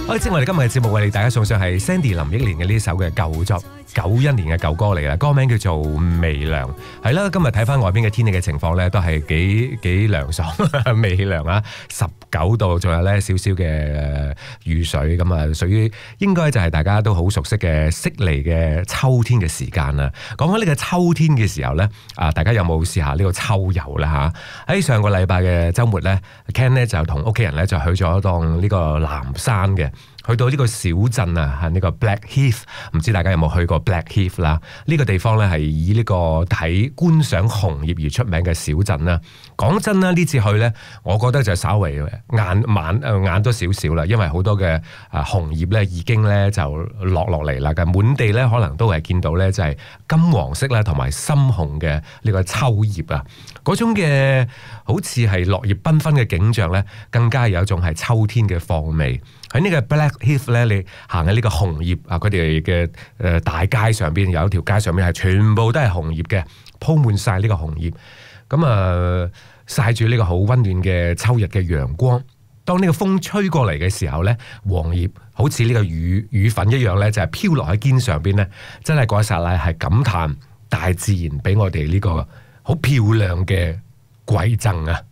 我知我哋今日嘅節目為大家送上係 Sandy 林憶蓮嘅呢首嘅舊作，91年嘅舊歌嚟啦，歌名叫做微涼。係啦，今日睇翻外邊嘅天氣嘅情況咧，都係幾涼爽，微涼啊，19度，仲有咧少少嘅雨水，咁啊屬於應該就係大家都好熟悉嘅悉尼嘅秋天嘅時間啦。講緊呢個秋天嘅時候咧，大家有冇試下呢個秋遊咧嚇？喺上個禮拜嘅週末咧 ，Ken 咧就同屋企人咧就去咗一檔呢個南山嘅。去到呢個小鎮啊，係呢個 Blackheath， 唔知大家有冇去過 Blackheath 啦？呢個地方咧係以呢個睇觀賞紅葉而出名嘅小鎮啦。講真啦，呢次去咧，我覺得就稍微晏咗少少啦，因為好多嘅紅葉咧已經咧就落嚟啦，嘅滿地咧可能都係見到咧就係金黃色啦，同埋深紅嘅呢個秋葉啊，嗰種嘅好似係落葉繽紛嘅景象咧，更加有一種係秋天嘅況味。喺呢個 Blackheath 咧，你行喺呢個紅葉啊，佢哋嘅大街上邊有一條街上面係全部都係紅葉嘅，鋪滿晒呢個紅葉。咁啊，曬住呢個好溫暖嘅秋日嘅陽光。當呢個風吹過嚟嘅時候咧，黃葉好似呢個雨粉一樣咧，就係飄落喺肩上邊咧，真係嗰一剎那係感嘆大自然俾我哋呢個好漂亮嘅饋贈啊！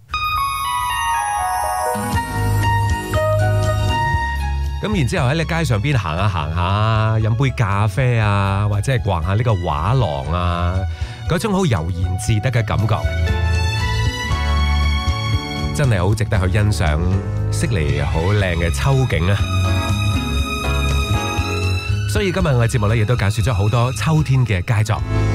咁然之後喺你街上邊行下，飲杯咖啡啊，或者係逛下呢個畫廊啊，嗰種好悠然自得嘅感覺，真係好值得去欣賞悉尼好靚嘅秋景啊！所以今日我嘅節目咧，亦都介紹咗好多秋天嘅佳作。